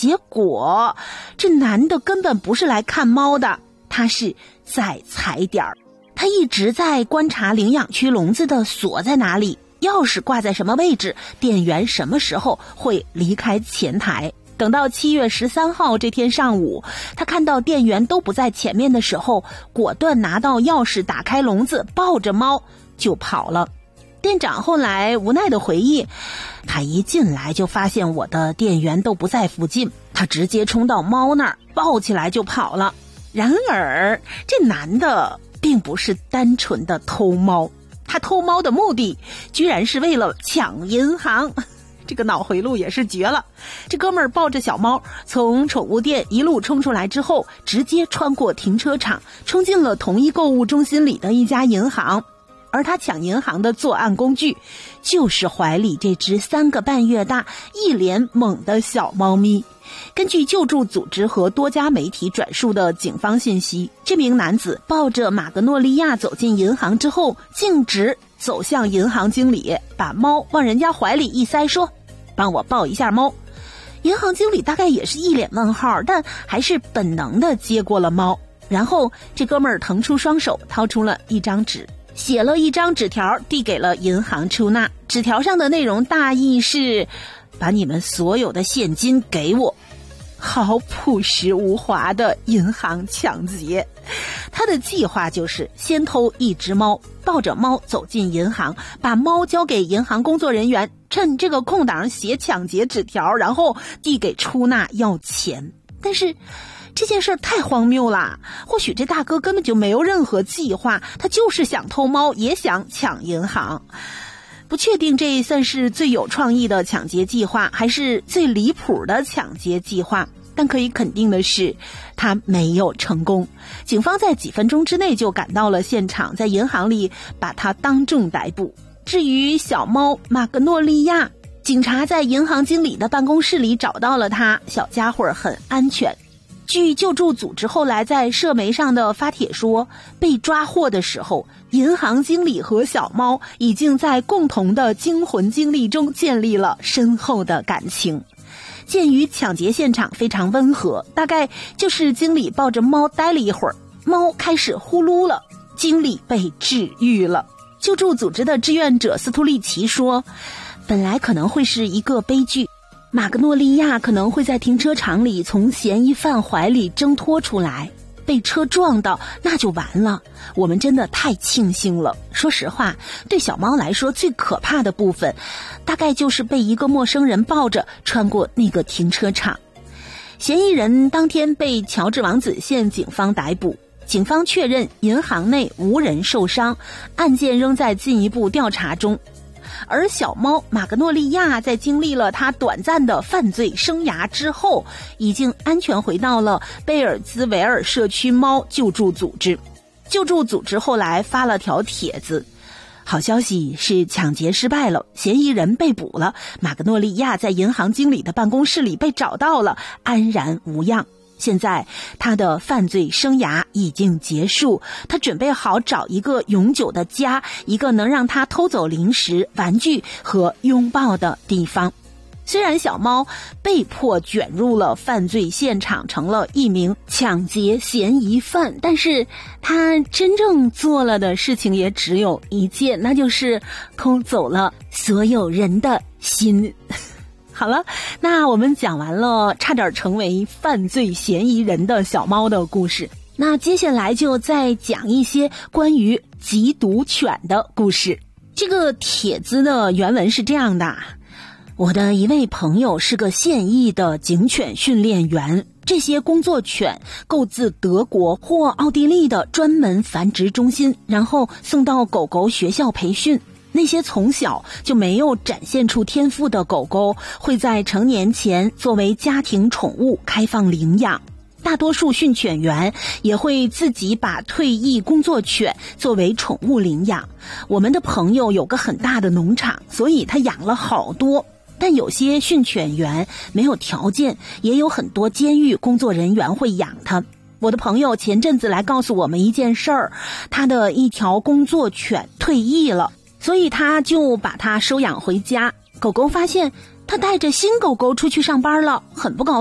结果这男的根本不是来看猫的，他是在踩点儿。他一直在观察领养区笼子的锁在哪里，钥匙挂在什么位置，店员什么时候会离开前台。等到7月13号这天上午，他看到店员都不在前面的时候，果断拿到钥匙打开笼子，抱着猫就跑了。店长后来无奈的回忆，他一进来就发现我的店员都不在附近，他直接冲到猫那儿抱起来就跑了。然而这男的并不是单纯的偷猫，他偷猫的目的居然是为了抢银行。这个脑回路也是绝了。这哥们儿抱着小猫从宠物店一路冲出来之后，直接穿过停车场，冲进了同一购物中心里的一家银行。而他抢银行的作案工具就是怀里这只3个半月大一脸懵的小猫咪。根据救助组织和多家媒体转述的警方信息，这名男子抱着马格诺利亚走进银行之后，径直走向银行经理，把猫往人家怀里一塞，说帮我抱一下猫。银行经理大概也是一脸问号，但还是本能地接过了猫。然后这哥们儿腾出双手，掏出了一张纸，写了一张纸条递给了银行出纳。纸条上的内容大意是，把你们所有的现金给我。好朴实无华的银行抢劫。他的计划就是先偷一只猫，抱着猫走进银行，把猫交给银行工作人员，趁这个空档写抢劫纸条，然后递给出纳要钱。但是这件事太荒谬了，或许这大哥根本就没有任何计划，他就是想偷猫也想抢银行。不确定这算是最有创意的抢劫计划，还是最离谱的抢劫计划，但可以肯定的是，他没有成功。警方在几分钟之内就赶到了现场，在银行里把他当众逮捕。至于小猫马格诺利亚，警察在银行经理的办公室里找到了他，小家伙很安全。据救助组织后来在社媒上的发帖说，被抓获的时候，银行经理和小猫已经在共同的惊魂经历中建立了深厚的感情。鉴于抢劫现场非常温和，大概就是经理抱着猫待了一会儿，猫开始呼噜了，经理被治愈了。救助组织的志愿者斯图利奇说，本来可能会是一个悲剧，马格诺利亚可能会在停车场里从嫌疑犯怀里挣脱出来，被车撞到那就完了。我们真的太庆幸了。说实话，对小猫来说最可怕的部分大概就是被一个陌生人抱着穿过那个停车场。嫌疑人当天被乔治王子县警方逮捕，警方确认银行内无人受伤，案件仍在进一步调查中。而小猫马格诺利亚在经历了他短暂的犯罪生涯之后，已经安全回到了贝尔兹维尔社区猫救助组织。救助组织后来发了条帖子，好消息是抢劫失败了，嫌疑人被捕了，马格诺利亚在银行经理的办公室里被找到了，安然无恙。现在他的犯罪生涯已经结束，他准备好找一个永久的家，一个能让他偷走零食、玩具和拥抱的地方。虽然小猫被迫卷入了犯罪现场，成了一名抢劫嫌疑犯，但是他真正做了的事情也只有一件，那就是偷走了所有人的心。好了，那我们讲完了差点成为犯罪嫌疑人的小猫的故事，那接下来就再讲一些关于缉毒犬的故事。这个帖子的原文是这样的：我的一位朋友是个现役的警犬训练员，这些工作犬购自德国或奥地利的专门繁殖中心，然后送到狗狗学校培训。那些从小就没有展现出天赋的狗狗会在成年前作为家庭宠物开放领养，大多数训犬员也会自己把退役工作犬作为宠物领养。我们的朋友有个很大的农场，所以他养了好多，但有些训犬员没有条件，也有很多监狱工作人员会养它。我的朋友前阵子来告诉我们一件事儿，他的一条工作犬退役了，所以他就把它收养回家。狗狗发现他带着新狗狗出去上班了，很不高兴。